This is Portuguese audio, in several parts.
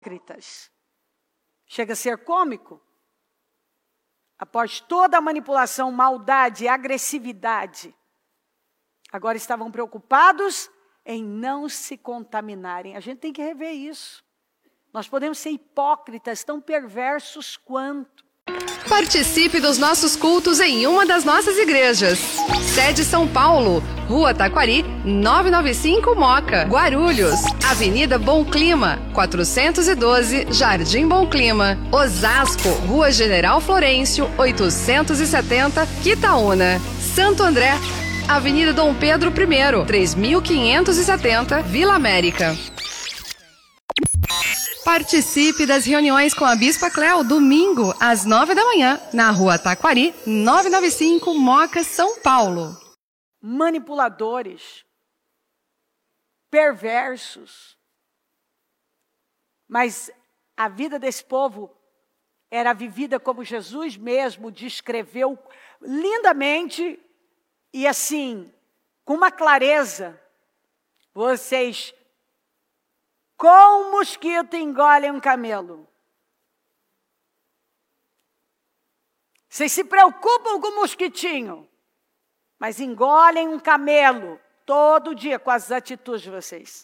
hipócritas. Chega a ser cômico. Após toda a manipulação, maldade e agressividade, agora estavam preocupados em não se contaminarem. A gente tem que rever isso. Nós podemos ser hipócritas, tão perversos quanto. Participe dos nossos cultos em uma das nossas igrejas. Sede São Paulo, Rua Taquari, 995 Moca, Guarulhos, Avenida Bom Clima, 412, Jardim Bom Clima, Osasco, Rua General Florencio, 870, Quitaúna, Santo André, Avenida Dom Pedro I, 3570, Vila América. Participe das reuniões com a Bispa Cléo, domingo, às 9 da manhã, na Rua Taquari, 995, Moca, São Paulo. Manipuladores, perversos. Mas a vida desse povo era vivida como Jesus mesmo descreveu lindamente e assim, com uma clareza. Vocês com um mosquito engolem um camelo. Vocês se preocupam com o mosquitinho, mas engolem um camelo todo dia com as atitudes de vocês.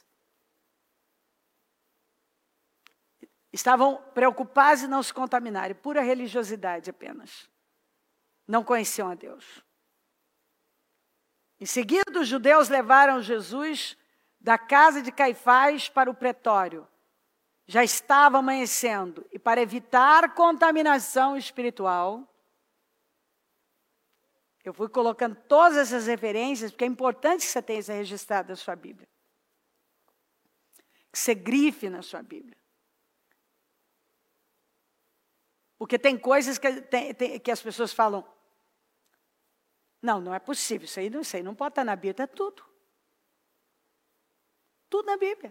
Estavam preocupados em não se contaminarem, pura religiosidade apenas. Não conheciam a Deus. Em seguida, os judeus levaram Jesus da casa de Caifás para o pretório. Já estava amanhecendo, e para evitar contaminação espiritual, eu fui colocando todas essas referências, porque é importante que você tenha isso registrado na sua Bíblia. Que você grife na sua Bíblia. Porque tem coisas que as pessoas falam, não é possível, isso aí não pode estar na Bíblia, é tudo. Tudo na Bíblia.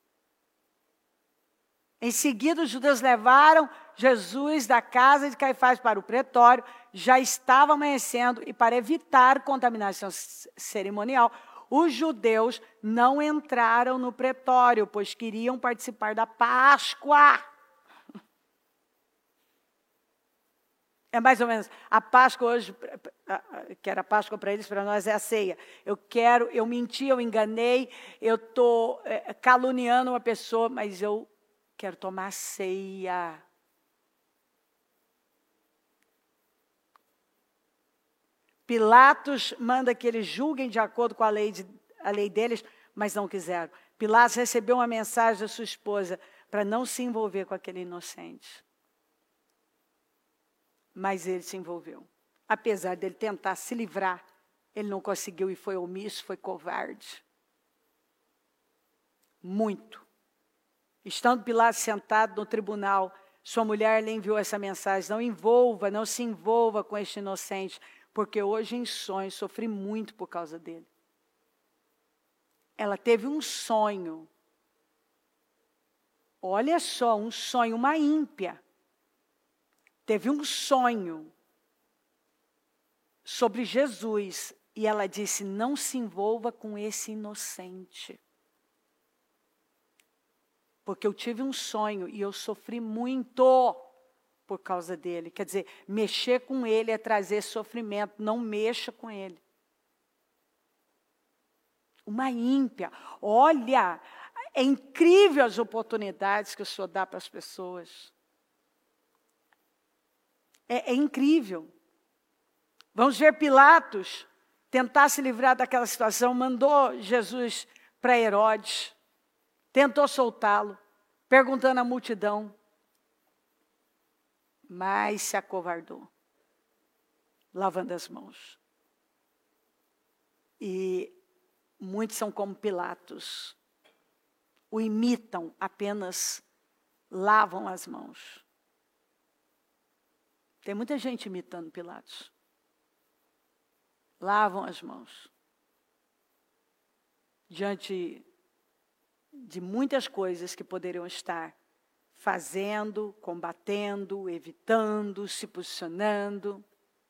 Em seguida, os judeus levaram Jesus da casa de Caifás para o pretório. Já estava amanhecendo e para evitar contaminação cerimonial, os judeus não entraram no pretório, pois queriam participar da Páscoa. É mais ou menos, a Páscoa hoje, que era a Páscoa para eles, para nós é a ceia. Eu menti, eu enganei, eu estou caluniando uma pessoa, mas eu quero tomar ceia. Pilatos manda que eles julguem de acordo com a lei deles, mas não quiseram. Pilatos recebeu uma mensagem da sua esposa para não se envolver com aquele inocente. Mas ele se envolveu. Apesar dele tentar se livrar, ele não conseguiu e foi omisso, foi covarde. Muito. Estando Pilatos sentado no tribunal, sua mulher lhe enviou essa mensagem: não se envolva com este inocente, porque hoje em sonho sofri muito por causa dele. Ela teve um sonho. Olha só, um sonho, uma ímpia. Teve um sonho sobre Jesus e ela disse, não se envolva com esse inocente. Porque eu tive um sonho e eu sofri muito por causa dele. Quer dizer, mexer com ele é trazer sofrimento, não mexa com ele. Uma ímpia. Olha, é incrível as oportunidades que o Senhor dá para as pessoas. É incrível. Vamos ver Pilatos tentar se livrar daquela situação. Mandou Jesus para Herodes. Tentou soltá-lo. Perguntando à multidão. Mas se acovardou. Lavando as mãos. E muitos são como Pilatos. O imitam, apenas lavam as mãos. Tem muita gente imitando Pilatos. Lavam as mãos. Diante de muitas coisas que poderiam estar fazendo, combatendo, evitando, se posicionando.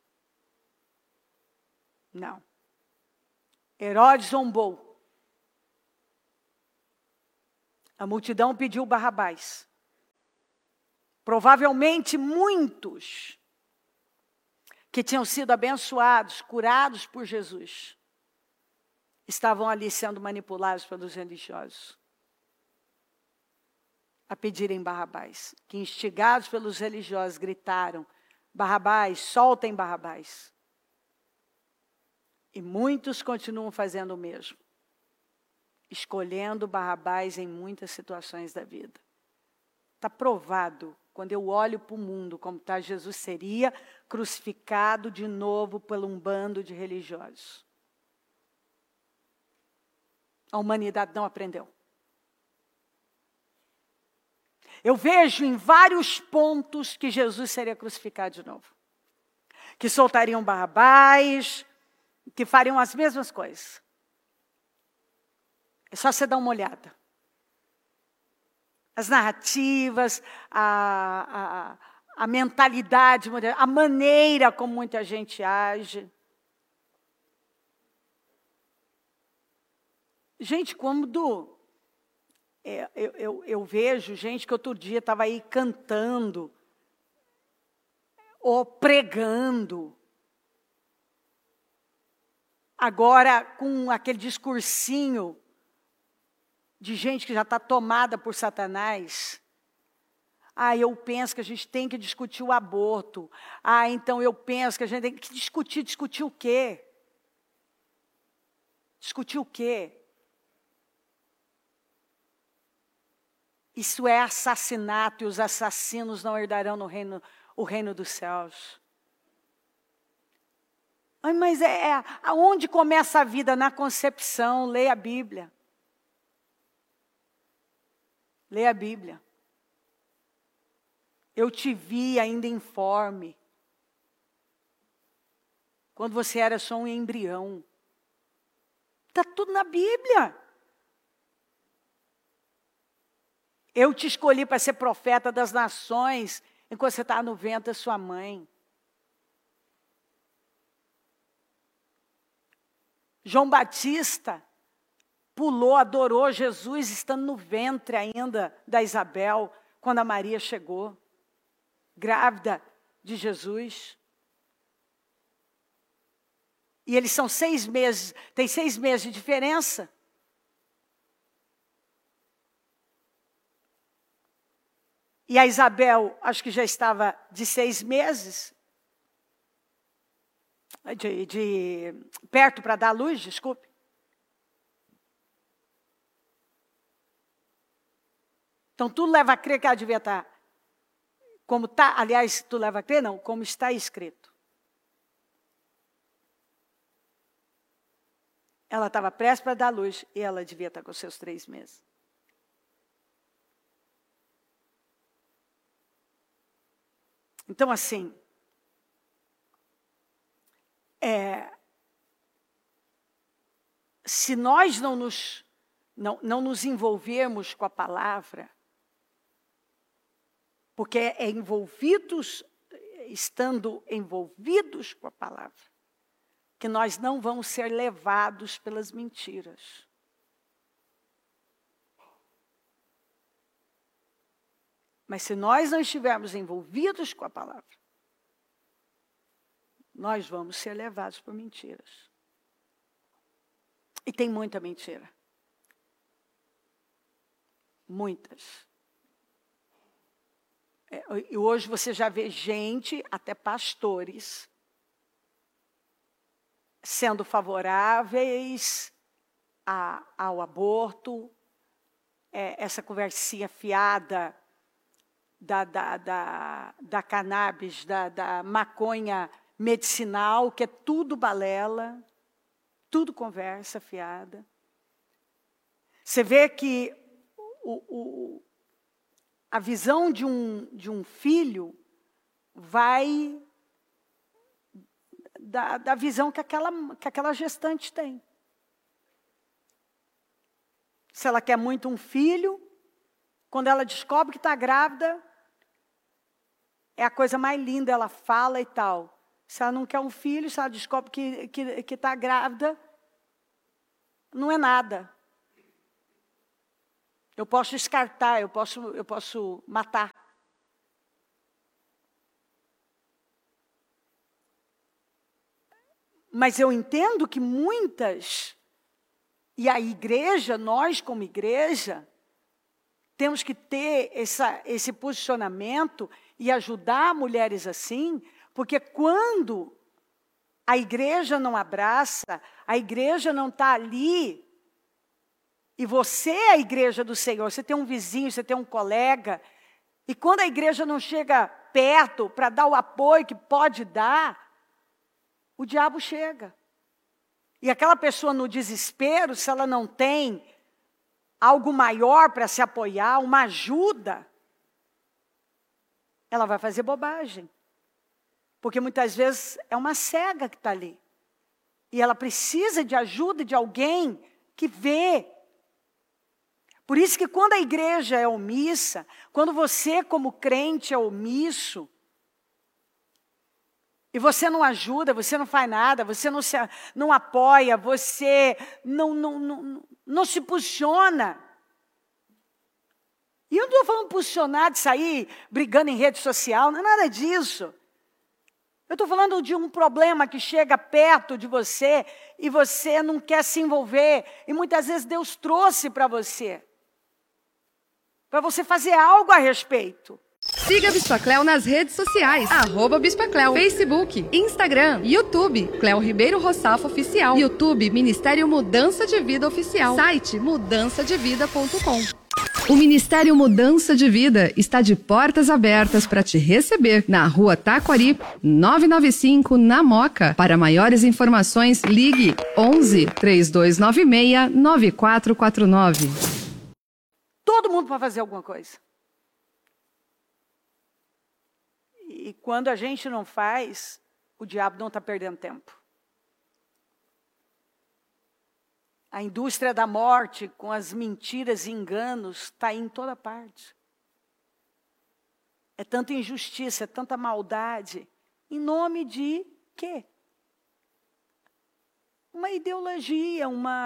Não. Herodes zombou. A multidão pediu Barrabás. Provavelmente muitos que tinham sido abençoados, curados por Jesus, estavam ali sendo manipulados pelos religiosos a pedirem Barrabás, que instigados pelos religiosos gritaram: Barrabás, soltem Barrabás. E muitos continuam fazendo o mesmo, escolhendo Barrabás em muitas situações da vida. Está provado, quando eu olho para o mundo, como está Jesus seria crucificado de novo por um bando de religiosos. A humanidade não aprendeu. Eu vejo em vários pontos que Jesus seria crucificado de novo. Que soltariam Barrabás, que fariam as mesmas coisas. É só você dar uma olhada. As narrativas, a mentalidade, a maneira como muita gente age. Gente, quando eu vejo gente que outro dia estava aí cantando, ou pregando, agora com aquele discursinho de gente que já está tomada por Satanás. Eu penso que a gente tem que discutir o aborto. Então eu penso que a gente tem que discutir. Discutir o quê? Discutir o quê? Isso é assassinato, e os assassinos não herdarão o reino dos céus. Mas aonde começa a vida? Na concepção. Leia a Bíblia. Leia a Bíblia. Eu te vi ainda informe, quando você era só um embrião. Está tudo na Bíblia. Eu te escolhi para ser profeta das nações, enquanto você estava no ventre da sua mãe. João Batista pulou, adorou Jesus, estando no ventre ainda da Isabel, quando a Maria chegou, grávida de Jesus. E eles são 6 meses, tem 6 meses de diferença. E a Isabel, acho que já estava de 6 meses, perto para dar luz, desculpe. Então, tudo leva a crer que ela devia estar, como está, aliás, tudo leva a crer, não, como está escrito. Ela estava prestes para dar luz e ela devia estar com seus 3 meses. Então, assim, se nós não nos envolvermos com a palavra, porque estando envolvidos com a palavra, que nós não vamos ser levados pelas mentiras. Mas se nós não estivermos envolvidos com a palavra, nós vamos ser levados por mentiras. E tem muita mentira. Muitas. E hoje você já vê gente, até pastores, sendo favoráveis ao aborto, essa conversinha fiada da cannabis, da maconha medicinal, que é tudo balela, tudo conversa fiada. Você vê que a visão de um filho vai da visão que aquela gestante tem. Se ela quer muito um filho, quando ela descobre que está grávida, é a coisa mais linda, ela fala e tal. Se ela não quer um filho, se ela descobre que está grávida, não é nada. Eu posso descartar, eu posso matar. Mas eu entendo que muitas, e a igreja, nós como igreja, temos que ter esse posicionamento e ajudar mulheres assim, porque quando a igreja não abraça, a igreja não está ali, e você é a igreja do Senhor, você tem um vizinho, você tem um colega, e quando a igreja não chega perto para dar o apoio que pode dar, o diabo chega. E aquela pessoa no desespero, se ela não tem algo maior para se apoiar, uma ajuda, ela vai fazer bobagem. Porque muitas vezes é uma cega que está ali. E ela precisa de ajuda de alguém que vê. Por isso que quando a igreja é omissa, quando você como crente é omisso, e você não ajuda, você não faz nada, você não apoia, você não se posiciona. E eu não estou falando posicionar de sair brigando em rede social, não é nada disso. Eu estou falando de um problema que chega perto de você e você não quer se envolver. E muitas vezes Deus trouxe para você fazer algo a respeito. Siga a Bispa Cleo nas redes sociais, @Bispa Cleo, Facebook, Instagram, YouTube, Cleo Ribeiro Roçafo Oficial, YouTube, Ministério Mudança de Vida Oficial, site mudançadevida.com. O Ministério Mudança de Vida está de portas abertas para te receber na Rua Taquari, 995, na Moca. Para maiores informações, ligue 11 3296 9449. Todo mundo pode fazer alguma coisa. E quando a gente não faz, o diabo não está perdendo tempo. A indústria da morte, com as mentiras e enganos, está em toda parte. É tanta injustiça, é tanta maldade. Em nome de quê? Uma ideologia,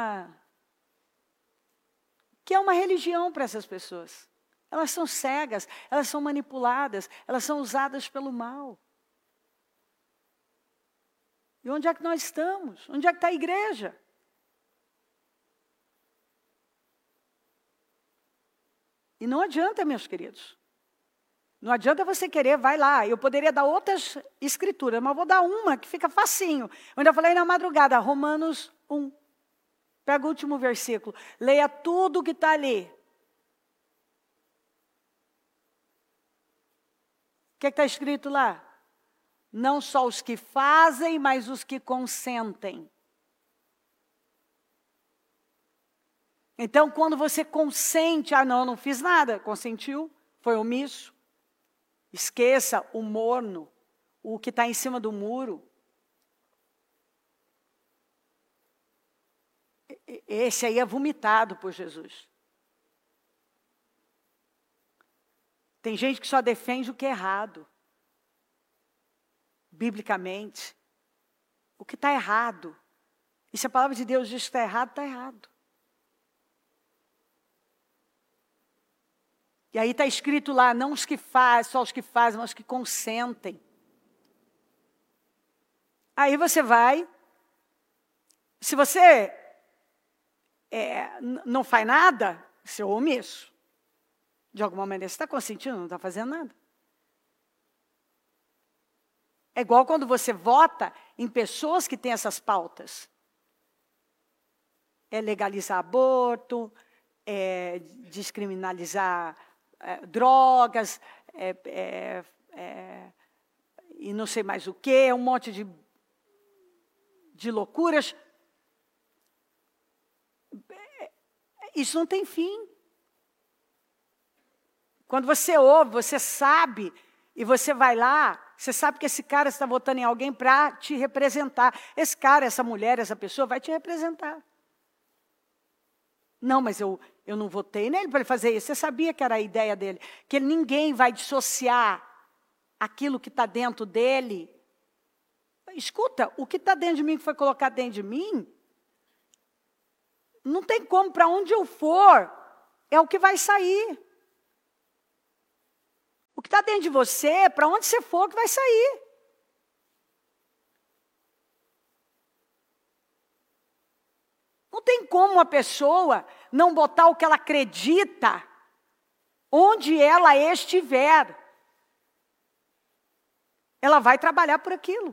que é uma religião para essas pessoas. Elas são cegas, elas são manipuladas, elas são usadas pelo mal. E onde é que nós estamos? Onde é que está a igreja? E não adianta, meus queridos. Não adianta você querer, vai lá. Eu poderia dar outras escrituras, mas vou dar uma que fica facinho. Eu ainda falei na madrugada, Romanos 1. Pega o último versículo. Leia tudo que está ali. O que está escrito lá? Não só os que fazem, mas os que consentem. Então, quando você consente, não fiz nada, consentiu, foi omisso. Esqueça o morno, o que está em cima do muro. Esse aí é vomitado por Jesus. Tem gente que só defende o que é errado. Biblicamente. O que está errado. E se a palavra de Deus diz que está errado, está errado. E aí está escrito lá, não os que fazem, só os que fazem, mas os que consentem. Aí você vai, se você não faz nada, você é omisso. De alguma maneira, você está consentindo, não está fazendo nada. É igual quando você vota em pessoas que têm essas pautas. É legalizar aborto, é descriminalizar drogas, e não sei mais o quê, um monte de loucuras. Isso não tem fim. Quando você ouve, você sabe, e você vai lá, você sabe que esse cara está votando em alguém para te representar. Esse cara, essa mulher, essa pessoa vai te representar. Não, mas eu não votei nele para ele fazer isso. Você sabia que era a ideia dele. Que ninguém vai dissociar aquilo que está dentro dele. Escuta, o que está dentro de mim, que foi colocado dentro de mim, não tem como, para onde eu for, é o que vai sair. O que está dentro de você, para onde você for, que vai sair. tem como uma pessoa não botar o que ela acredita onde ela estiver. Ela vai trabalhar por aquilo.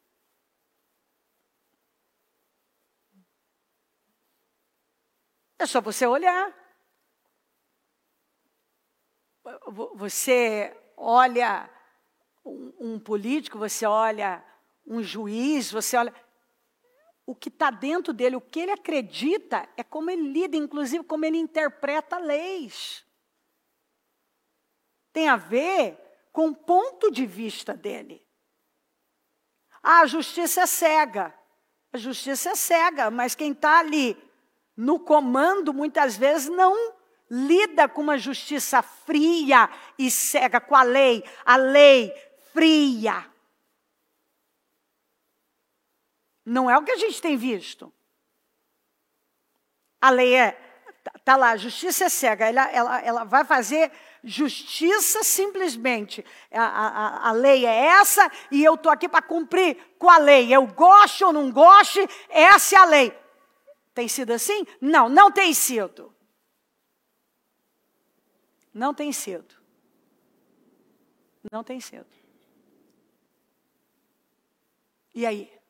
É só você olhar. Você olha um político, você olha um juiz, você olha... O que está dentro dele, o que ele acredita, é como ele lida, inclusive como ele interpreta leis. Tem a ver com o ponto de vista dele. A justiça é cega. A justiça é cega, mas quem está ali no comando, muitas vezes, não lida com uma justiça fria e cega, com a lei fria. Não é o que a gente tem visto. A lei está lá, a justiça é cega, ela vai fazer justiça simplesmente. A lei é essa e eu estou aqui para cumprir com a lei. Eu gosto ou não gosto, essa é a lei. Tem sido assim? Não, não tem sido. Não tem sido. Não tem sido. E aí?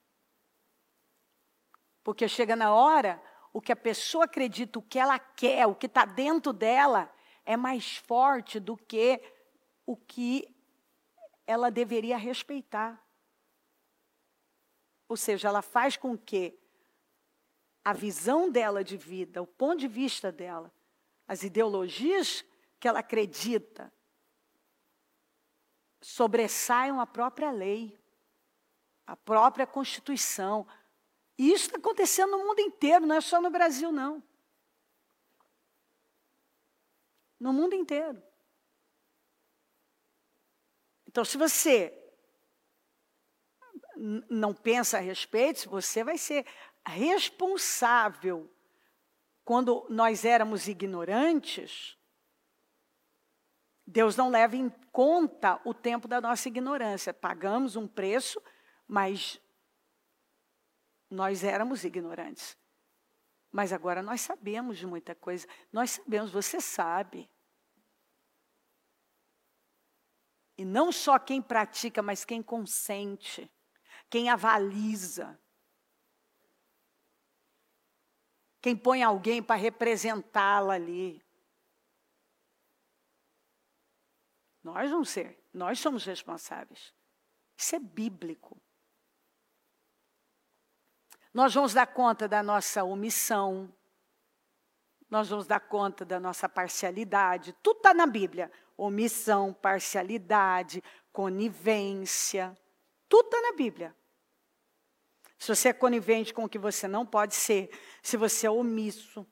Porque chega na hora, o que a pessoa acredita, o que ela quer, o que está dentro dela, é mais forte do que o que ela deveria respeitar. Ou seja, ela faz com que a visão dela de vida, o ponto de vista dela, as ideologias que ela acredita, sobressaiam a própria lei, a própria Constituição. E isso está acontecendo no mundo inteiro, não é só no Brasil, não. No mundo inteiro. Então, se você não pensa a respeito, você vai ser responsável. Quando nós éramos ignorantes, Deus não leva em conta o tempo da nossa ignorância. Pagamos um preço, mas nós éramos ignorantes. Mas agora nós sabemos de muita coisa. Nós sabemos, você sabe. E não só quem pratica, mas quem consente, quem avaliza. Quem põe alguém para representá-la ali. Nós vamos ser, nós somos responsáveis. Isso é bíblico. Nós vamos dar conta da nossa omissão. Nós vamos dar conta da nossa parcialidade. Tudo está na Bíblia. Omissão, parcialidade, conivência. Tudo está na Bíblia. Se você é conivente com o que você não pode ser, se você é omisso,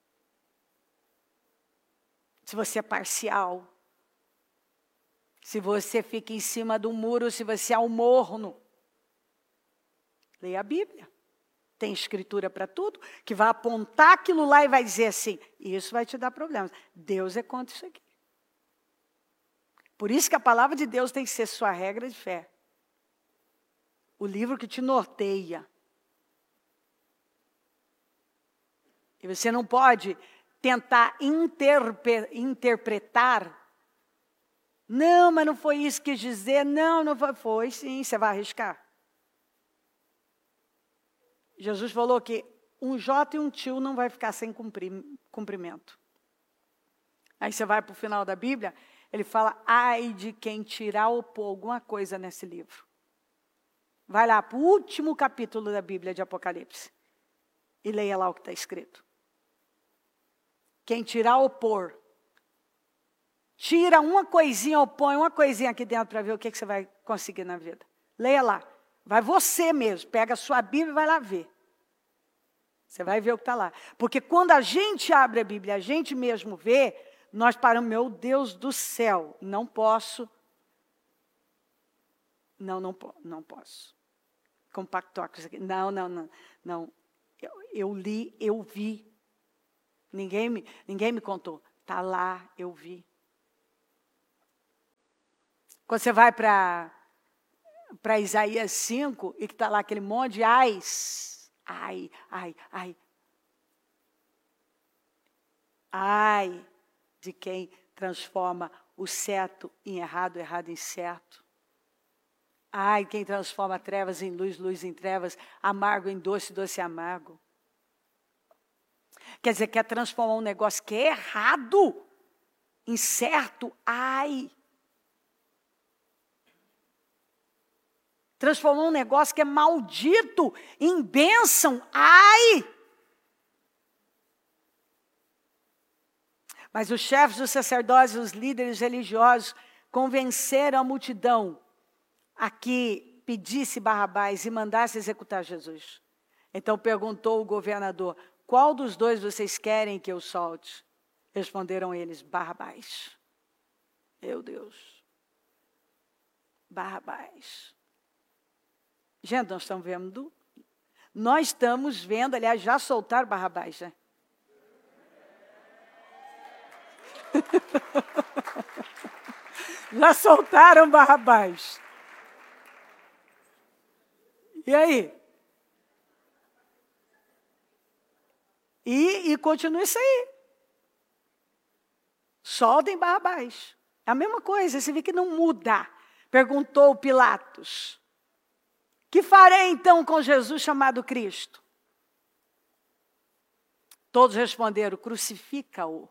se você é parcial, se você fica em cima do muro, se você é um morno, leia a Bíblia. Tem escritura para tudo, que vai apontar aquilo lá e vai dizer assim, isso vai te dar problemas. Deus é contra isso aqui. Por isso que a palavra de Deus tem que ser sua regra de fé. O livro que te norteia. E você não pode tentar interpretar. Não, mas não foi isso que quis dizer. Não, não foi. Foi sim, você vai arriscar. Jesus falou que um J e um tio não vai ficar sem cumprimento. Aí você vai para o final da Bíblia, ele fala, ai de quem tirar ou pôr alguma coisa nesse livro. Vai lá para o último capítulo da Bíblia de Apocalipse e leia lá o que está escrito. Quem tirar ou pôr, tira uma coisinha ou põe uma coisinha aqui dentro para ver o que você vai conseguir na vida. Leia lá. Vai você mesmo, pega a sua Bíblia e vai lá ver. Você vai ver o que está lá. Porque quando a gente abre a Bíblia, a gente mesmo vê, nós paramos, meu Deus do céu, não posso. Não posso. Compactuar com isso aqui. Não. Eu li, eu vi. Ninguém me contou. Está lá, eu vi. Quando você vai para Isaías 5, e que está lá aquele monte de ais. Ai. Ai de quem transforma o certo em errado, errado em certo. Ai, quem transforma trevas em luz, luz em trevas, amargo em doce, doce em amargo. Quer dizer, quer transformar um negócio que é errado em certo, ai. Transformar um negócio que é maldito em bênção, ai. Mas os chefes dos sacerdotes, os líderes religiosos, convenceram a multidão a que pedisse Barrabás e mandasse executar Jesus. Então perguntou o governador, qual dos dois vocês querem que eu solte? Responderam eles, Barrabás. Meu Deus. Barrabás. Gente, nós estamos vendo, aliás, já soltaram Barrabás, né? Já soltaram Barrabás. E aí? E continua isso aí. Soltem Barrabás. É a mesma coisa, você vê que não muda. Perguntou Pilatos. Que farei então com Jesus chamado Cristo? Todos responderam, crucifica-o.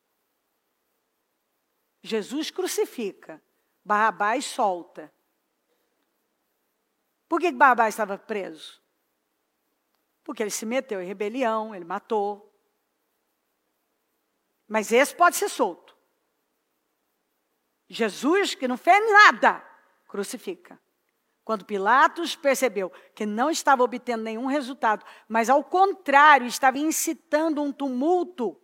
Jesus crucifica, Barrabás solta. Por que Barrabás estava preso? Porque ele se meteu em rebelião, ele matou. Mas esse pode ser solto. Jesus, que não fez nada, crucifica. Quando Pilatos percebeu que não estava obtendo nenhum resultado, mas ao contrário, estava incitando um tumulto,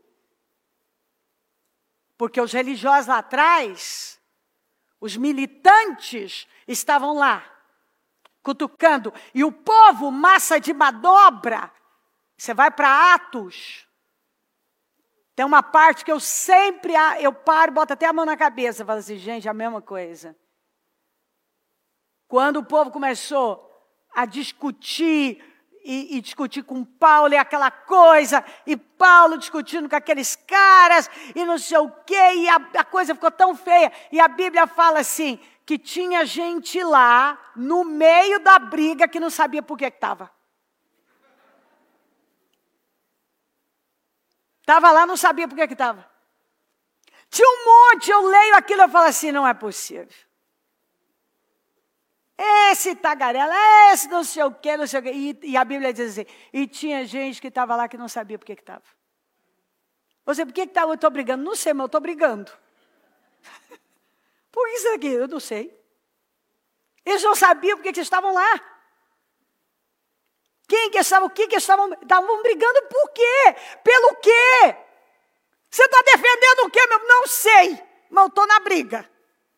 porque os religiosos lá atrás, os militantes, estavam lá, cutucando. E o povo, massa de manobra. Você vai para Atos. Tem uma parte que eu paro, boto até a mão na cabeça. Falo assim, gente, é a mesma coisa. Quando o povo começou a discutir, e discutir com Paulo e aquela coisa, e Paulo discutindo com aqueles caras, e não sei o quê, e a coisa ficou tão feia. E a Bíblia fala assim, que tinha gente lá, no meio da briga, que não sabia por que estava. Estava lá, não sabia por que estava. Tinha um monte, eu leio aquilo e falo assim, não é possível. Esse tagarela, esse não sei o quê, não sei o quê. E a Bíblia diz assim, e tinha gente que estava lá que não sabia por que estava. Você, por que eu estou brigando? Não sei, mas eu estou brigando. Por isso aqui, eu não sei. Eles não sabiam por que estavam lá. Quem que estavam, o que estavam brigando por quê? Pelo quê? Você está defendendo o quê, meu? Não sei, mas eu estou na briga.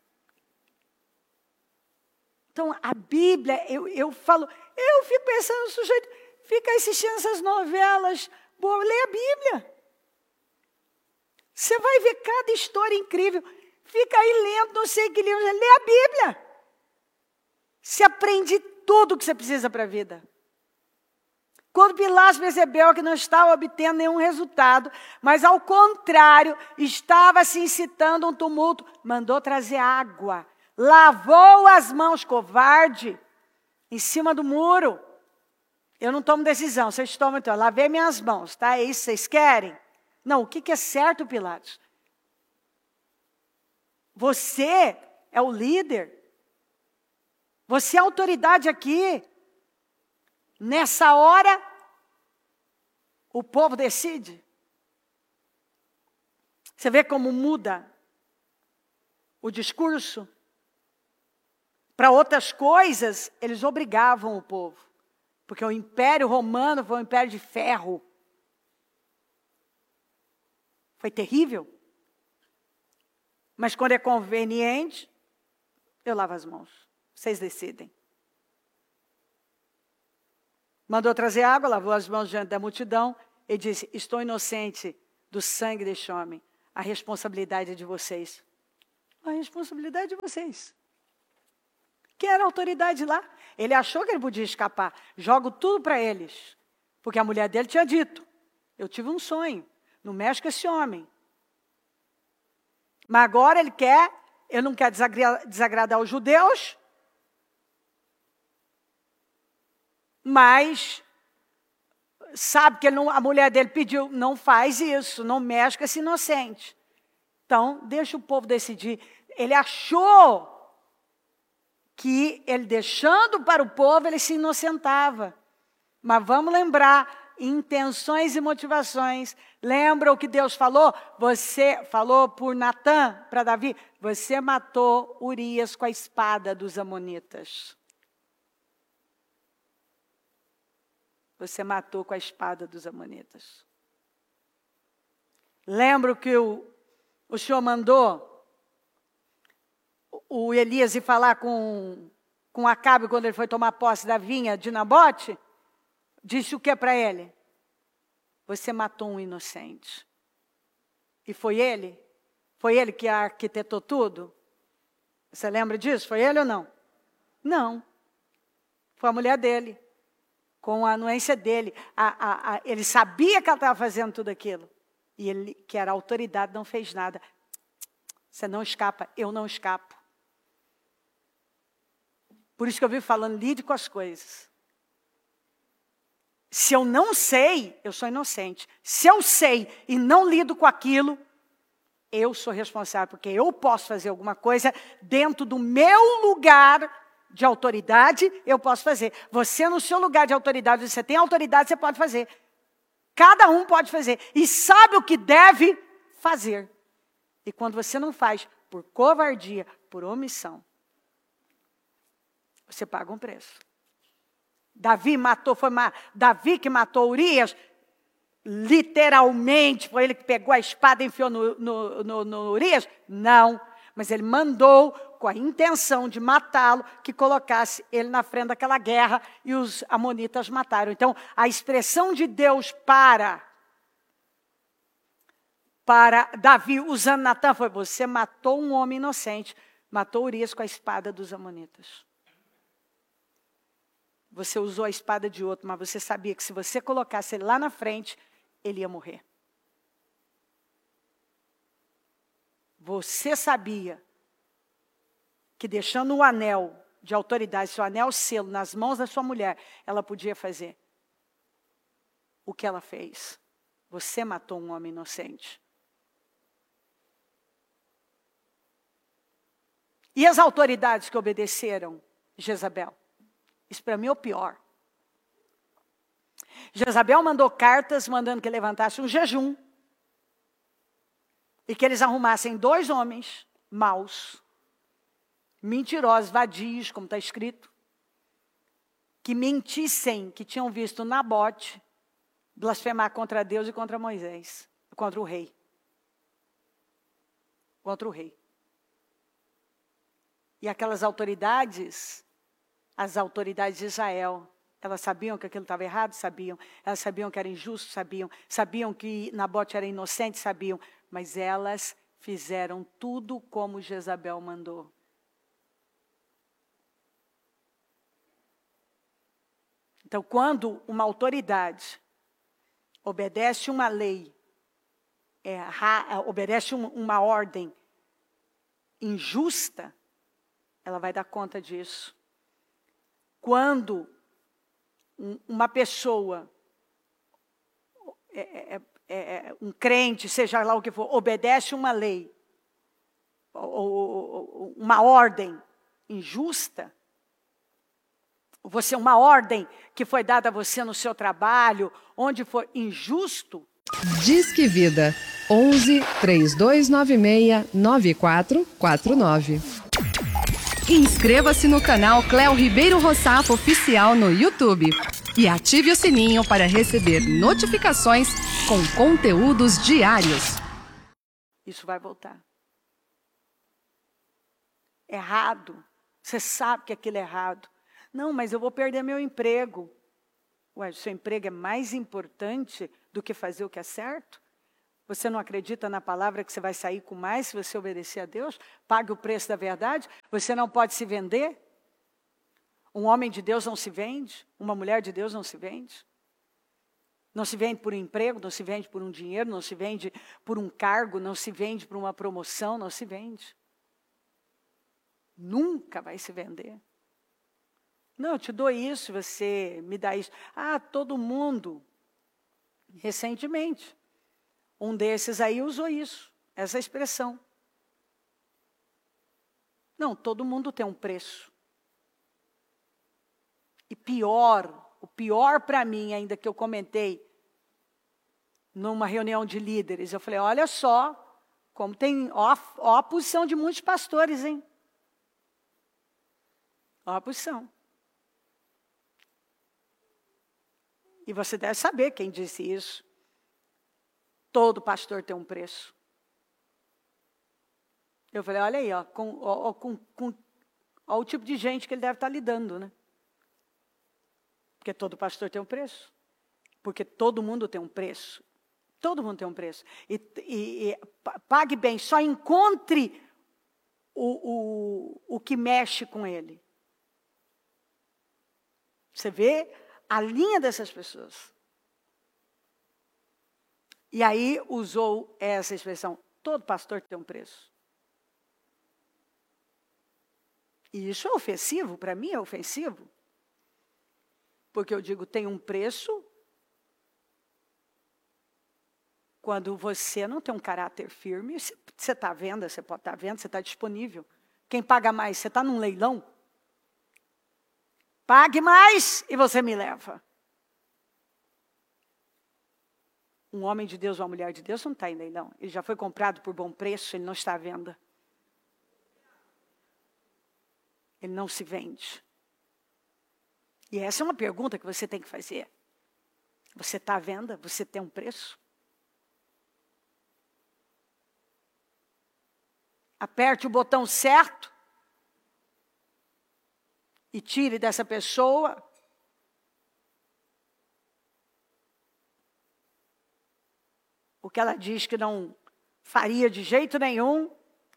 Então, a Bíblia, eu fico pensando, o sujeito fica assistindo essas novelas, lê a Bíblia. Você vai ver cada história incrível. Fica aí lendo, não sei que livro, lê a Bíblia. Você aprende tudo o que você precisa para a vida. Quando Pilatos percebeu que não estava obtendo nenhum resultado, mas ao contrário, estava se incitando um tumulto, mandou trazer água. Lavou as mãos, covarde, em cima do muro. Eu não tomo decisão, vocês tomam então. Lavei minhas mãos, tá? É isso que vocês querem? Não, o que é certo, Pilatos? Você é o líder. Você é a autoridade aqui. Nessa hora, o povo decide. Você vê como muda o discurso? Para outras coisas, eles obrigavam o povo. Porque o Império Romano foi um império de ferro. Foi terrível. Mas quando é conveniente, eu lavo as mãos. Vocês decidem. Mandou trazer água, lavou as mãos diante da multidão e disse, estou inocente do sangue deste homem. A responsabilidade é de vocês. A responsabilidade é de vocês. Quem era a autoridade lá? Ele achou que ele podia escapar. Jogo tudo para eles. Porque a mulher dele tinha dito, eu tive um sonho. Não mexe com esse homem. Mas agora ele não quer desagradar os judeus, mas sabe que a mulher dele pediu, não faz isso, não mexe com esse inocente. Então, deixa o povo decidir. Ele achou que ele deixando para o povo, ele se inocentava. Mas vamos lembrar, intenções e motivações. Lembra o que Deus falou? Você falou por Natã para Davi, você matou Urias com a espada dos amonitas. Você matou com a espada dos amonitas. Lembra que o Senhor mandou o Elias ir falar com Acabe quando ele foi tomar posse da vinha de Nabote? Disse o que para ele? Você matou um inocente. E foi ele? Foi ele que arquitetou tudo? Você lembra disso? Foi ele ou não? Não. Foi a mulher dele. Com a anuência dele. Ele sabia que ela estava fazendo tudo aquilo. E ele, que era a autoridade, não fez nada. Você não escapa, eu não escapo. Por isso que eu vivo falando, lide com as coisas. Se eu não sei, eu sou inocente. Se eu sei e não lido com aquilo, eu sou responsável, porque eu posso fazer alguma coisa dentro do meu lugar de autoridade, eu posso fazer. Você no seu lugar de autoridade, você tem autoridade, você pode fazer. Cada um pode fazer. E sabe o que deve fazer. E quando você não faz, por covardia, por omissão, você paga um preço. Davi Davi que matou Urias, literalmente, foi ele que pegou a espada e enfiou no Urias? Não, mas ele mandou, com a intenção de matá-lo, que colocasse ele na frente daquela guerra e os amonitas mataram. Então, a expressão de Deus para Davi, usando Natã, foi: você matou um homem inocente, matou Urias com a espada dos amonitas. Você usou a espada de outro, mas você sabia que se você colocasse ele lá na frente, ele ia morrer. Você sabia que deixando o anel de autoridade, seu anel selo nas mãos da sua mulher, ela podia fazer o que ela fez. Você matou um homem inocente. E as autoridades que obedeceram Jezabel? Isso para mim é o pior. Jezabel mandou cartas mandando que levantasse um jejum e que eles arrumassem 2 homens maus, mentirosos, vadios, como está escrito, que mentissem que tinham visto Nabote blasfemar contra Deus e contra Moisés, contra o rei. Contra o rei. E aquelas autoridades, as autoridades de Israel, elas sabiam que aquilo estava errado? Sabiam. Elas sabiam que era injusto? Sabiam. Sabiam que Nabote era inocente? Sabiam. Mas elas fizeram tudo como Jezabel mandou. Então, quando uma autoridade obedece uma lei, obedece uma ordem injusta, ela vai dar conta disso. Quando uma pessoa, um crente, seja lá o que for, obedece uma lei, ou uma ordem injusta, uma ordem que foi dada a você no seu trabalho, onde for injusto. Disque Vida 11 3296 9449. Inscreva-se no canal Cléo Ribeiro Rossafo Oficial no YouTube e ative o sininho para receber notificações com conteúdos diários. Isso vai voltar. Errado. Você sabe que aquilo é errado. Não, mas eu vou perder meu emprego. Ué, seu emprego é mais importante do que fazer o que é certo? Você não acredita na palavra que você vai sair com mais se você obedecer a Deus? Pague o preço da verdade? Você não pode se vender? Um homem de Deus não se vende? Uma mulher de Deus não se vende? Não se vende por um emprego, não se vende por um dinheiro, não se vende por um cargo, não se vende por uma promoção, não se vende. Nunca vai se vender. Não, eu te dou isso, você me dá isso. Ah, todo mundo, recentemente, um desses aí usou isso, essa expressão. Não, todo mundo tem um preço. E o pior para mim, ainda que eu comentei numa reunião de líderes, eu falei, olha só, como tem, ó a posição de muitos pastores, hein? Ó a posição. E você deve saber quem disse isso. Todo pastor tem um preço. Eu falei, olha aí, ó o tipo de gente que ele deve estar lidando, né? Porque todo pastor tem um preço. Porque todo mundo tem um preço. Todo mundo tem um preço. E pague bem, só encontre o que mexe com ele. Você vê a linha dessas pessoas. E aí usou essa expressão, todo pastor tem um preço. E isso é ofensivo, para mim é ofensivo. Porque eu digo, tem um preço quando você não tem um caráter firme. Você está vendo, você pode estar vendo, você está disponível. Quem paga mais, você está num leilão? Pague mais e você me leva. Um homem de Deus ou uma mulher de Deus não está em leilão. Ele já foi comprado por bom preço, ele não está à venda. Ele não se vende. E essa é uma pergunta que você tem que fazer. Você está à venda? Você tem um preço? Aperte o botão certo e tire dessa pessoa o que ela diz que não faria de jeito nenhum.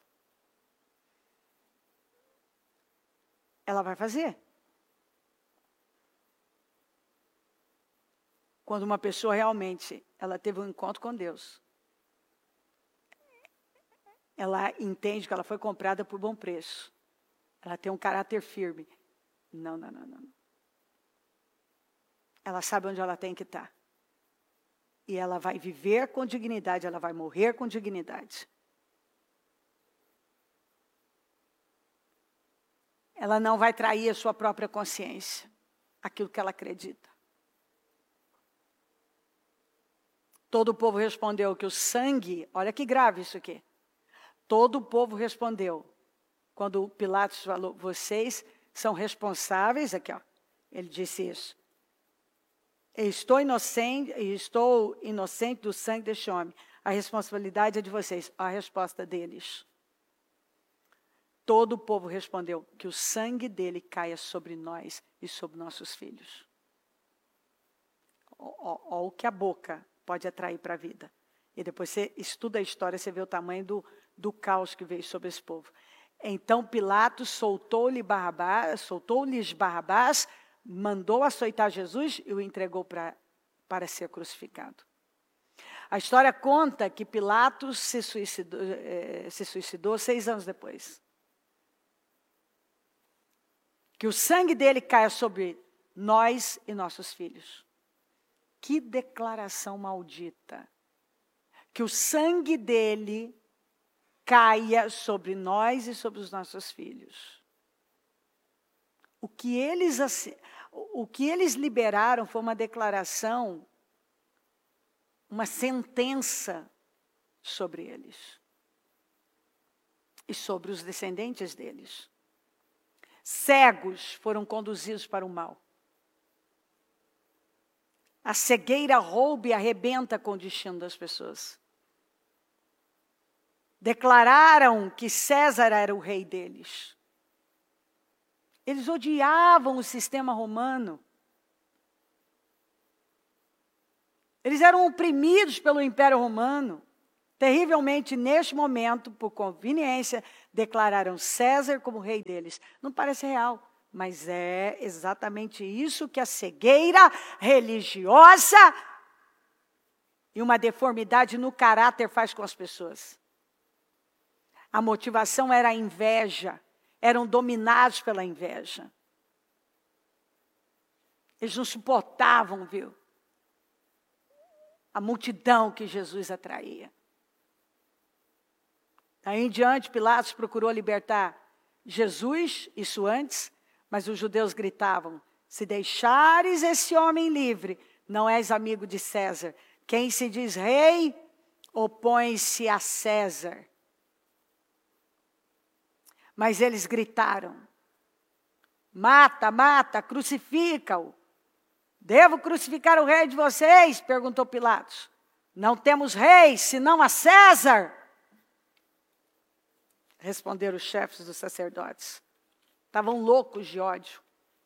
Ela vai fazer. Quando uma pessoa realmente, ela teve um encontro com Deus, ela entende que ela foi comprada por bom preço. Ela tem um caráter firme. Não. Ela sabe onde ela tem que estar. E ela vai viver com dignidade, ela vai morrer com dignidade. Ela não vai trair a sua própria consciência, aquilo que ela acredita. Todo o povo respondeu que o sangue, olha que grave isso aqui. Todo o povo respondeu, quando Pilatos falou, vocês são responsáveis, aqui ó, ele disse isso. Estou inocente do sangue deste homem. A responsabilidade é de vocês. A resposta deles. Todo o povo respondeu que o sangue dele caia sobre nós e sobre nossos filhos. Olha o que a boca pode atrair para a vida. E depois você estuda a história, você vê o tamanho do caos que veio sobre esse povo. Então Pilatos soltou-lhes Barrabás, mandou açoitar Jesus e o entregou para ser crucificado. A história conta que Pilatos se suicidou 6 anos depois. Que o sangue dele caia sobre nós e nossos filhos. Que declaração maldita. Que o sangue dele caia sobre nós e sobre os nossos filhos. O que eles liberaram foi uma declaração, uma sentença sobre eles. E sobre os descendentes deles. Cegos foram conduzidos para o mal. A cegueira rouba e arrebenta com o destino das pessoas. Declararam que César era o rei deles. Eles odiavam o sistema romano. Eles eram oprimidos pelo Império Romano. Terrivelmente, neste momento, por conveniência, declararam César como rei deles. Não parece real, mas é exatamente isso que a cegueira religiosa e uma deformidade no caráter faz com as pessoas. A motivação era a inveja. Eram dominados pela inveja. Eles não suportavam, viu? A multidão que Jesus atraía. Daí em diante, Pilatos procurou libertar Jesus, isso antes, mas os judeus gritavam: se deixares esse homem livre, não és amigo de César. Quem se diz rei, opõe-se a César. Mas eles gritaram: mata, mata, crucifica-o. Devo crucificar o rei de vocês? Perguntou Pilatos. Não temos rei, senão a César. Responderam os chefes dos sacerdotes. Estavam loucos de ódio.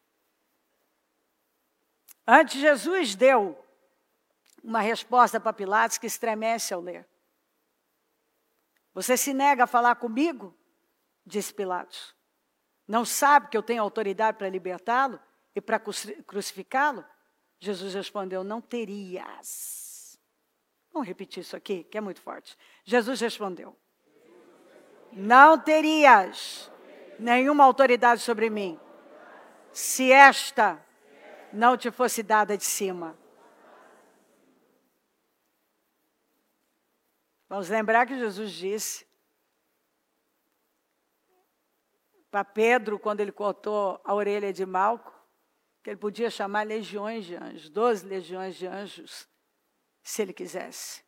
Antes, Jesus deu uma resposta para Pilatos que estremece ao ler. Você se nega a falar comigo? Disse Pilatos. Não sabe que eu tenho autoridade para libertá-lo e para crucificá-lo? Jesus respondeu: não terias. Vamos repetir isso aqui, que é muito forte. Jesus respondeu: não terias nenhuma autoridade sobre mim, se esta não te fosse dada de cima. Vamos lembrar que Jesus disse para Pedro, quando ele cortou a orelha de Malco, que ele podia chamar legiões de anjos, 12 legiões de anjos, se ele quisesse.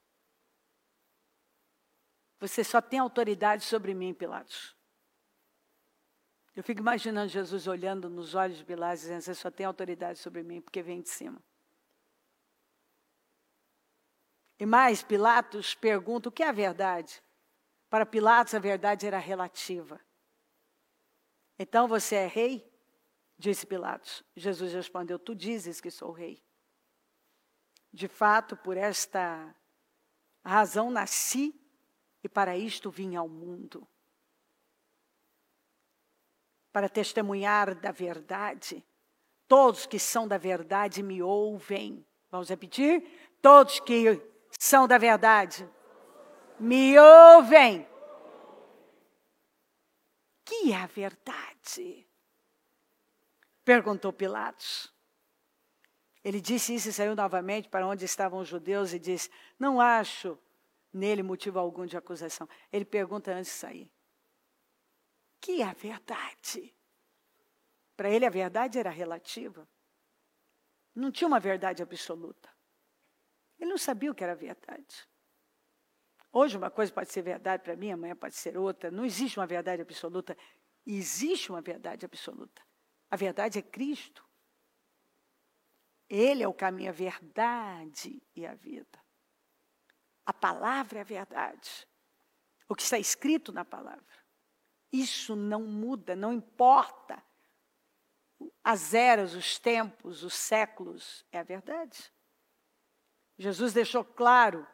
Você só tem autoridade sobre mim, Pilatos. Eu fico imaginando Jesus olhando nos olhos de Pilatos, dizendo: você só tem autoridade sobre mim, porque vem de cima. E mais, Pilatos pergunta: o que é a verdade? Para Pilatos, a verdade era relativa. Então você é rei? Disse Pilatos. Jesus respondeu: tu dizes que sou rei. De fato, por esta razão nasci e para isto vim ao mundo. Para testemunhar da verdade. Todos que são da verdade me ouvem. Vamos repetir? Todos que são da verdade me ouvem. Que é a verdade? Perguntou Pilatos. Ele disse isso e saiu novamente para onde estavam os judeus e disse: não acho nele motivo algum de acusação. Ele pergunta antes de sair: que é a verdade? Para ele a verdade era relativa. Não tinha uma verdade absoluta. Ele não sabia o que era verdade. Hoje uma coisa pode ser verdade para mim, amanhã pode ser outra. Não existe uma verdade absoluta. Existe uma verdade absoluta. A verdade é Cristo. Ele é o caminho, a verdade e a vida. A palavra é a verdade. O que está escrito na palavra. Isso não muda, não importa. As eras, os tempos, os séculos, é a verdade. Jesus deixou claro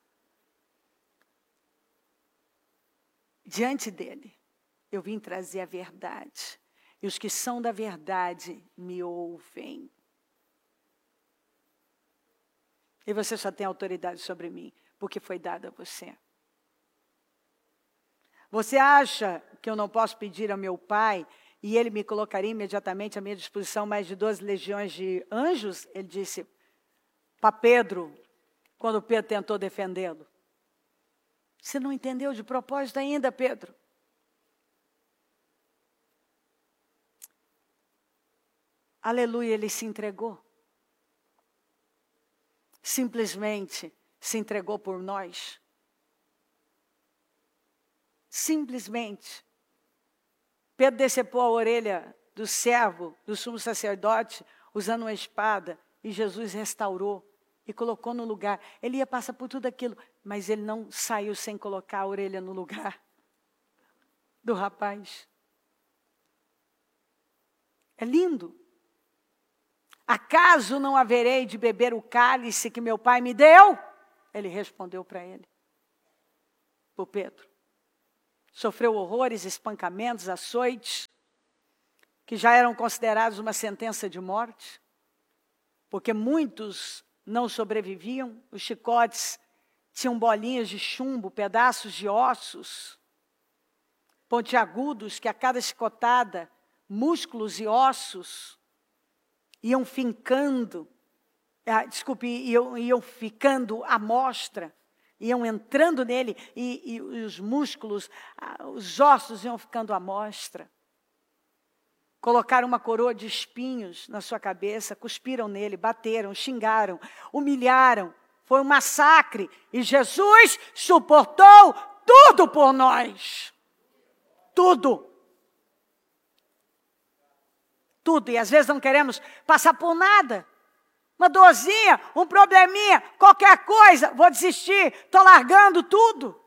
diante dele: eu vim trazer a verdade. E os que são da verdade me ouvem. E você só tem autoridade sobre mim, porque foi dada a você. Você acha que eu não posso pedir ao meu Pai e ele me colocaria imediatamente à minha disposição mais de 12 legiões de anjos? Ele disse para Pedro, quando Pedro tentou defendê-lo. Você não entendeu de propósito ainda, Pedro? Aleluia, ele se entregou. Simplesmente se entregou por nós. Simplesmente. Pedro decepou a orelha do servo, do sumo sacerdote, usando uma espada, e Jesus restaurou e colocou no lugar. Ele ia passar por tudo aquilo, mas ele não saiu sem colocar a orelha no lugar do rapaz. É lindo. Acaso não haverei de beber o cálice que meu pai me deu? Ele respondeu para ele. Por Pedro. Sofreu horrores, espancamentos, açoites, que já eram considerados uma sentença de morte. Porque muitos não sobreviviam. Os chicotes tinham bolinhas de chumbo, pedaços de ossos, pontiagudos, que a cada chicotada, músculos e ossos iam fincando, iam ficando à mostra, iam entrando nele e os músculos, os ossos iam ficando à mostra. Colocaram uma coroa de espinhos na sua cabeça, cuspiram nele, bateram, xingaram, humilharam. Foi um massacre. E Jesus suportou tudo por nós. Tudo. Tudo. E às vezes não queremos passar por nada. Uma dorzinha, um probleminha, qualquer coisa. Vou desistir, estou largando tudo.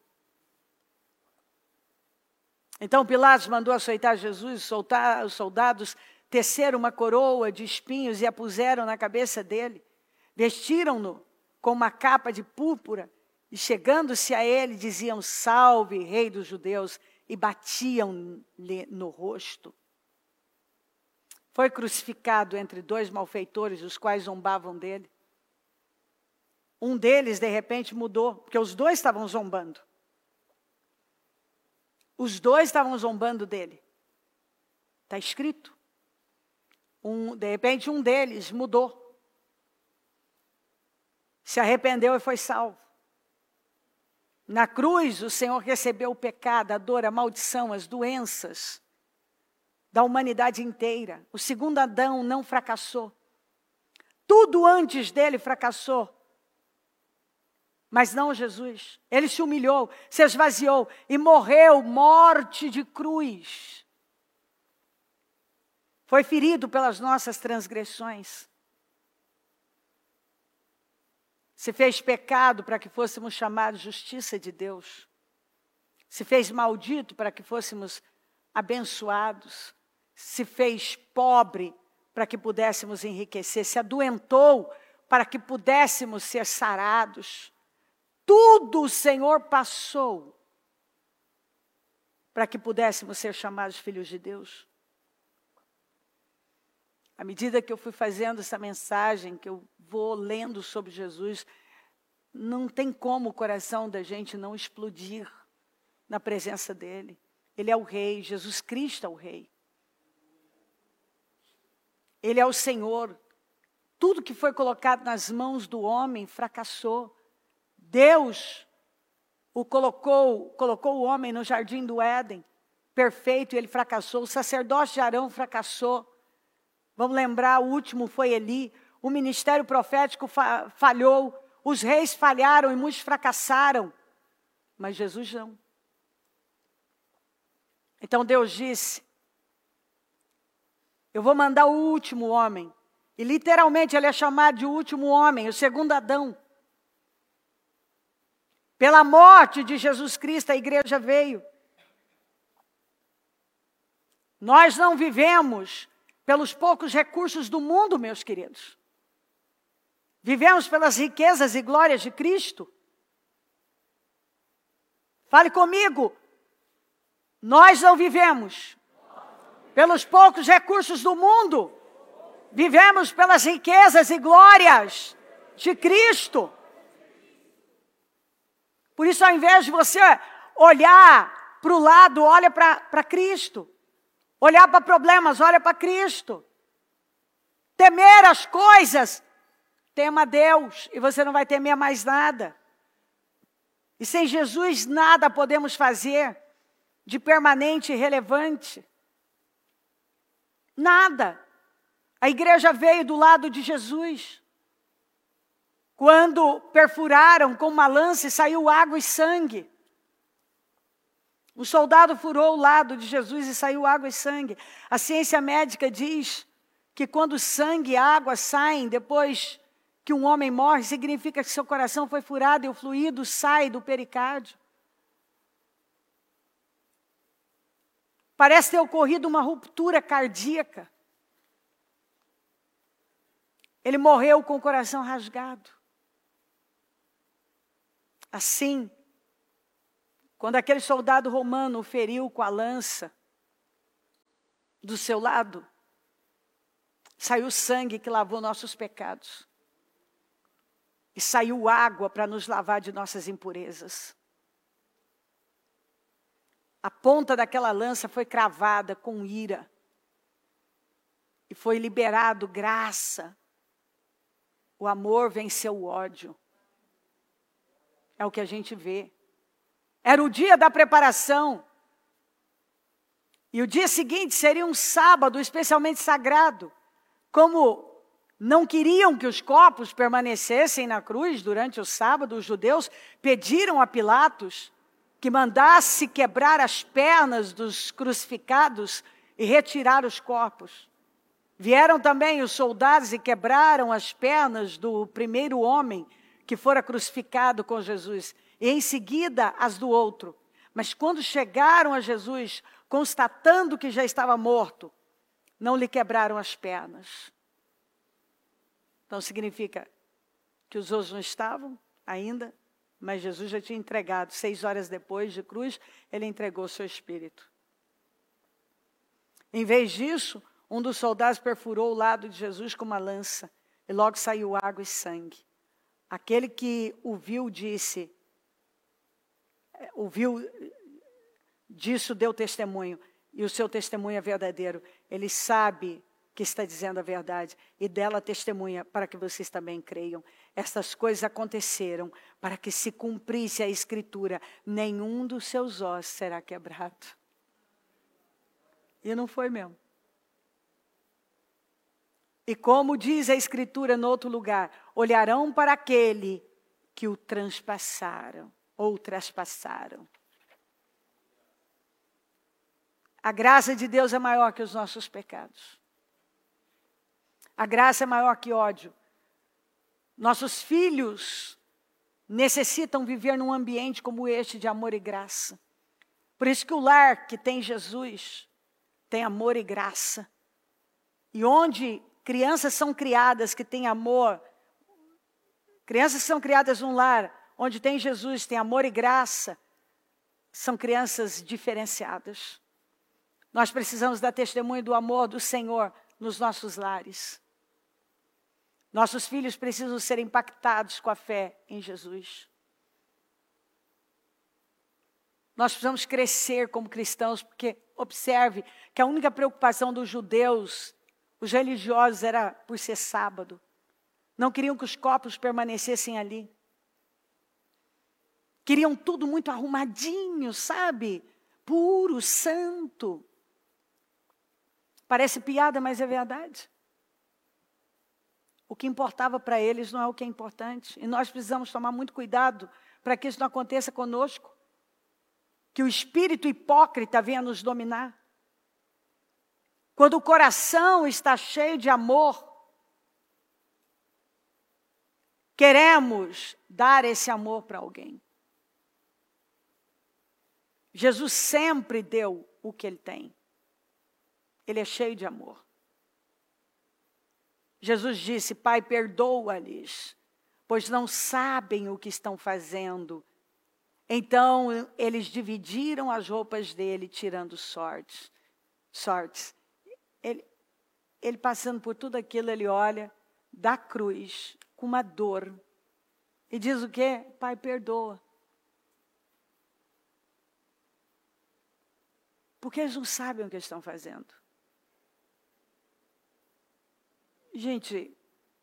Então Pilatos mandou açoitar Jesus, soltar os soldados, teceram uma coroa de espinhos e a puseram na cabeça dele. Vestiram-no com uma capa de púrpura e chegando-se a ele diziam: salve, rei dos judeus, e batiam-lhe no rosto. Foi crucificado entre dois malfeitores, os quais zombavam dele. Um deles, de repente, mudou, porque os dois estavam zombando. Os dois estavam zombando dele. Está escrito. De repente, um deles mudou. Se arrependeu e foi salvo. Na cruz, o Senhor recebeu o pecado, a dor, a maldição, as doenças da humanidade inteira. O segundo Adão não fracassou. Tudo antes dele fracassou. Mas não Jesus. Ele se humilhou, se esvaziou e morreu morte de cruz. Foi ferido pelas nossas transgressões. Se fez pecado para que fôssemos chamados justiça de Deus. Se fez maldito para que fôssemos abençoados. Se fez pobre para que pudéssemos enriquecer. Se adoentou para que pudéssemos ser sarados. Tudo o Senhor passou para que pudéssemos ser chamados filhos de Deus. À medida que eu fui fazendo essa mensagem, que eu vou lendo sobre Jesus, não tem como o coração da gente não explodir na presença dele. Ele é o Rei, Jesus Cristo é o Rei. Ele é o Senhor. Tudo que foi colocado nas mãos do homem fracassou. Deus colocou o homem no jardim do Éden, perfeito, e ele fracassou. O sacerdócio de Arão fracassou. Vamos lembrar, o último foi Eli. O ministério profético falhou. Os reis falharam e muitos fracassaram. Mas Jesus não. Então Deus disse: eu vou mandar o último homem. E literalmente ele é chamado de último homem, o segundo Adão. Pela morte de Jesus Cristo, a igreja veio. Nós não vivemos pelos poucos recursos do mundo, meus queridos. Vivemos pelas riquezas e glórias de Cristo. Fale comigo. Nós não vivemos pelos poucos recursos do mundo. Vivemos pelas riquezas e glórias de Cristo. Por isso, ao invés de você olhar para o lado, olha para Cristo. Olhar para problemas, olha para Cristo. Temer as coisas, tema Deus. E você não vai temer mais nada. E sem Jesus, nada podemos fazer de permanente e relevante. Nada. A igreja veio do lado de Jesus. Quando perfuraram com uma lança e saiu água e sangue. Um soldado furou o lado de Jesus e saiu água e sangue. A ciência médica diz que quando sangue e água saem depois que um homem morre, significa que seu coração foi furado e o fluido sai do pericárdio. Parece ter ocorrido uma ruptura cardíaca. Ele morreu com o coração rasgado. Assim, quando aquele soldado romano o feriu com a lança do seu lado, saiu sangue que lavou nossos pecados. e saiu água para nos lavar de nossas impurezas. A ponta daquela lança foi cravada com ira. E foi liberado graça. O amor venceu o ódio. É o que a gente vê. Era o dia da preparação. E o dia seguinte seria um sábado especialmente sagrado. Como não queriam que os corpos permanecessem na cruz durante o sábado, os judeus pediram a Pilatos que mandasse quebrar as pernas dos crucificados e retirar os corpos. Vieram também os soldados e quebraram as pernas do primeiro homem que fora crucificado com Jesus, e em seguida as do outro. Mas quando chegaram a Jesus, constatando que já estava morto, não lhe quebraram as pernas. Então significa que os outros não estavam ainda, mas Jesus já tinha entregado. 6 horas depois de cruz, ele entregou o seu espírito. Em vez disso, um dos soldados perfurou o lado de Jesus com uma lança, e logo saiu água e sangue. Aquele que o viu disso deu testemunho, e o seu testemunho é verdadeiro. Ele sabe que está dizendo a verdade, e dela testemunha para que vocês também creiam. Estas coisas aconteceram para que se cumprisse a Escritura: nenhum dos seus ossos será quebrado. E não foi mesmo. E como diz a Escritura no outro lugar, olharão para aquele que o transpassaram, ou trespassaram. A graça de Deus é maior que os nossos pecados. A graça é maior que ódio. Nossos filhos necessitam viver num ambiente como este de amor e graça. Por isso que o lar que tem Jesus tem amor e graça. E onde crianças são criadas que têm amor, crianças são criadas num lar onde tem Jesus, tem amor e graça, são crianças diferenciadas. Nós precisamos dar testemunho do amor do Senhor nos nossos lares. Nossos filhos precisam ser impactados com a fé em Jesus. Nós precisamos crescer como cristãos, porque observe que a única preocupação dos judeus, os religiosos, era por ser sábado. Não queriam que os corpos permanecessem ali. Queriam tudo muito arrumadinho, sabe? Puro, santo. Parece piada, mas é verdade. O que importava para eles não é o que é importante. E nós precisamos tomar muito cuidado para que isso não aconteça conosco. Que o espírito hipócrita venha nos dominar. Quando o coração está cheio de amor, queremos dar esse amor para alguém. Jesus sempre deu o que ele tem. Ele é cheio de amor. Jesus disse: Pai, perdoa-lhes, pois não sabem o que estão fazendo. Então, eles dividiram as roupas dele, tirando sortes. Ele passando por tudo aquilo, ele olha da cruz com uma dor. E diz o quê? Pai, perdoa. Porque eles não sabem o que estão fazendo. Gente,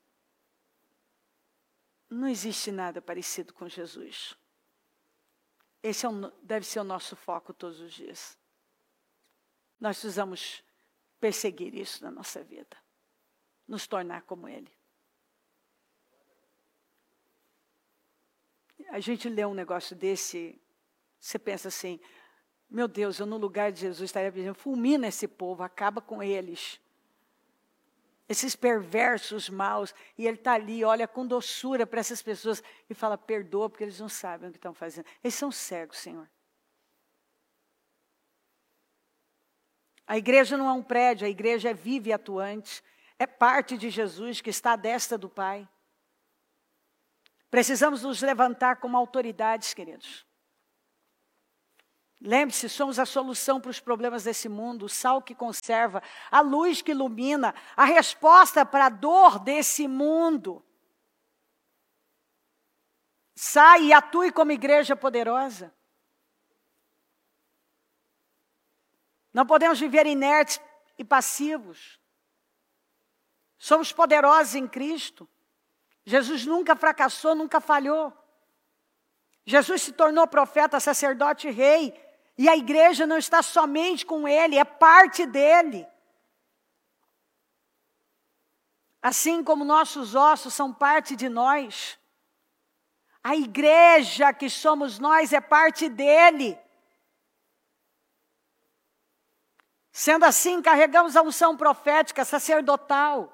não existe nada parecido com Jesus. Esse deve ser o nosso foco todos os dias. Nós precisamos perseguir isso na nossa vida. Nos tornar como Ele. A gente lê um negócio desse, você pensa assim: meu Deus, eu no lugar de Jesus estaria dizendo, fulmina esse povo, acaba com eles. Esses perversos maus, e ele está ali, olha com doçura para essas pessoas e fala: perdoa, porque eles não sabem o que estão fazendo. Eles são cegos, Senhor. A igreja não é um prédio, a igreja é viva e atuante. É parte de Jesus que está à destra do Pai. Precisamos nos levantar como autoridades, queridos. Lembre-se, somos a solução para os problemas desse mundo, o sal que conserva, a luz que ilumina, a resposta para a dor desse mundo. Sai e atue como igreja poderosa. Não podemos viver inertes e passivos. Somos poderosos em Cristo. Jesus nunca fracassou, nunca falhou. Jesus se tornou profeta, sacerdote e rei. E a igreja não está somente com ele, é parte dele. Assim como nossos ossos são parte de nós, a igreja que somos nós é parte dele. Sendo assim, carregamos a unção profética, sacerdotal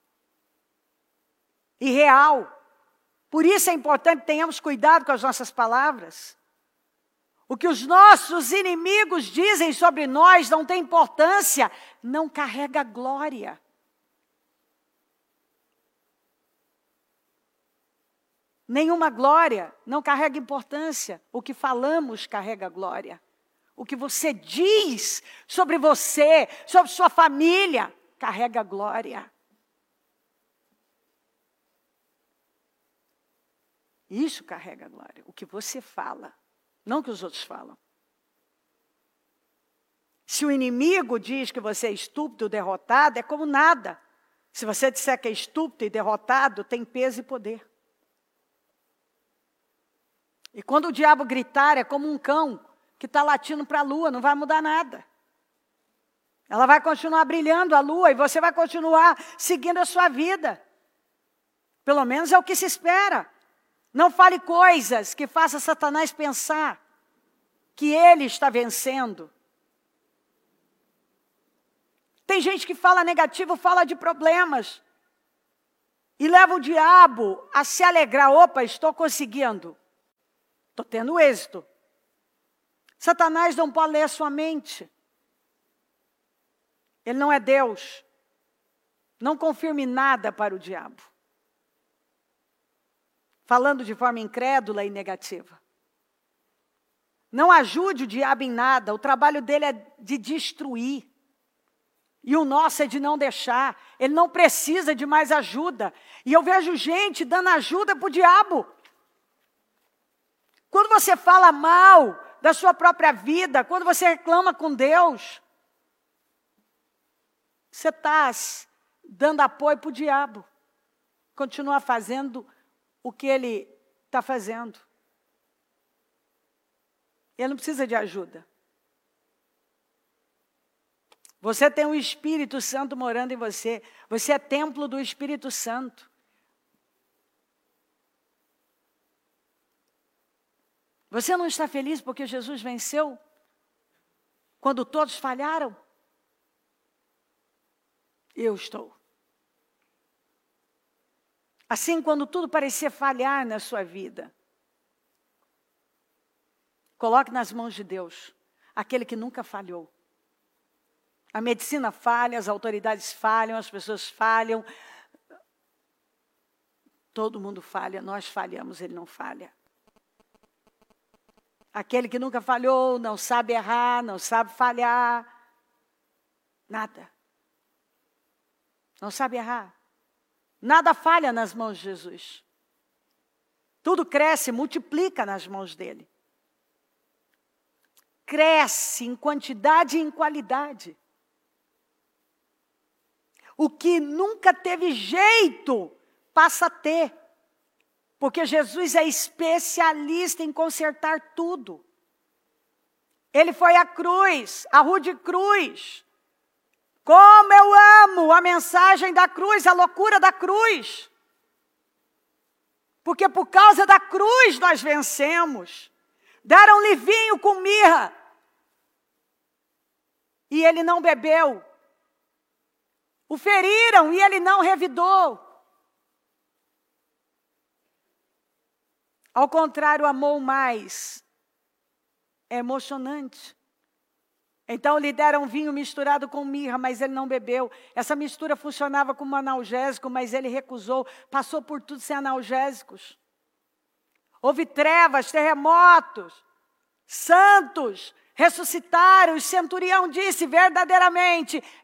e real. Por isso é importante que tenhamos cuidado com as nossas palavras. O que os nossos inimigos dizem sobre nós não tem importância, não carrega glória. Nenhuma glória não carrega importância. O que falamos carrega glória. O que você diz sobre você, sobre sua família, carrega glória. Isso carrega glória. O que você fala, não o que os outros falam. Se o inimigo diz que você é estúpido, derrotado, é como nada. Se você disser que é estúpido e derrotado, tem peso e poder. E quando o diabo gritar, é como um cão que está latindo para a lua, não vai mudar nada. Ela vai continuar brilhando a lua e você vai continuar seguindo a sua vida. Pelo menos é o que se espera. Não fale coisas que façam Satanás pensar que ele está vencendo. Tem gente que fala negativo, fala de problemas. E leva o diabo a se alegrar. Opa, estou conseguindo. Estou tendo êxito. Satanás não pode ler a sua mente. Ele não é Deus. Não confirme nada para o diabo. Falando de forma incrédula e negativa. Não ajude o diabo em nada. O trabalho dele é de destruir. E o nosso é de não deixar. Ele não precisa de mais ajuda. E eu vejo gente dando ajuda para o diabo. Quando você fala mal da sua própria vida, quando você reclama com Deus, você está dando apoio para o diabo. Continua fazendo o que ele está fazendo. Ele não precisa de ajuda. Você tem o Espírito Santo morando em você. Você é templo do Espírito Santo. Você não está feliz porque Jesus venceu? Quando todos falharam? Eu estou. Assim, quando tudo parecia falhar na sua vida, coloque nas mãos de Deus, aquele que nunca falhou. A medicina falha, as autoridades falham, as pessoas falham. Todo mundo falha, nós falhamos, ele não falha. Aquele que nunca falhou, não sabe errar, não sabe falhar. Nada. Não sabe errar. Nada falha nas mãos de Jesus. Tudo cresce, multiplica nas mãos dele. Cresce em quantidade e em qualidade. O que nunca teve jeito, passa a ter. Porque Jesus é especialista em consertar tudo. Ele foi à cruz, à rude cruz. Como eu amo a mensagem da cruz, a loucura da cruz. Porque por causa da cruz nós vencemos. Deram-lhe vinho com mirra. E ele não bebeu. O feriram e ele não revidou. Ao contrário, amou mais. É emocionante. Então lhe deram vinho misturado com mirra, mas ele não bebeu. Essa mistura funcionava como analgésico, mas ele recusou. Passou por tudo sem analgésicos. Houve trevas, terremotos. Santos ressuscitaram. O centurião disse verdadeiramente,